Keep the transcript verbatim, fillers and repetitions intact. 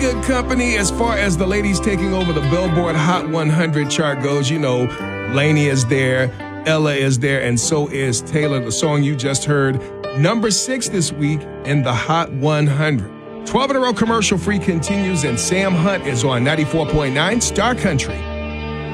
good company as far as the ladies taking over the Billboard Hot one hundred chart goes. You know, Lainey is there, Ella is there, and so is Taylor. The song you just heard, number six this week in the Hot one hundred. twelve in a row commercial free continues, and Sam Hunt is on ninety-four point nine Star Country.